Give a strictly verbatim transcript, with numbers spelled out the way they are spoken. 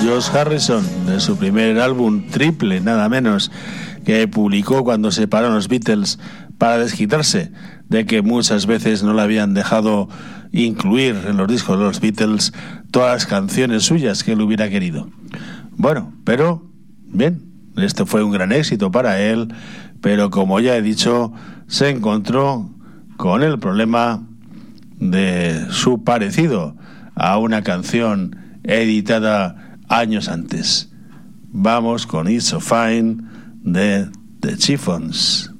George Harrison, de su primer álbum triple, nada menos, que publicó cuando se separaron los Beatles para desquitarse de que muchas veces no le habían dejado incluir en los discos de los Beatles todas las canciones suyas que él hubiera querido. Bueno, pero bien, este fue un gran éxito para él, pero como ya he dicho, se encontró con el problema de su parecido a una canción editada años antes. Vamos con It's So Fine de The Chiffons.